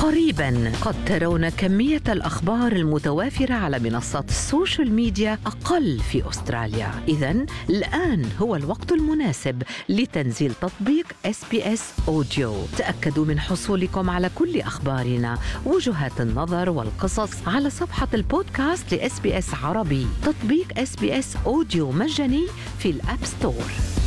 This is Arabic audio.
قريبا قد ترون كمية الأخبار المتوافرة على منصات السوشيال ميديا أقل في أستراليا. إذن الآن هو الوقت المناسب لتنزيل تطبيق SBS أوديو. تأكدوا من حصولكم على كل أخبارنا، وجهات النظر والقصص على صفحة البودكاست لSBS عربي. تطبيق SBS أوديو مجاني في الأب ستور.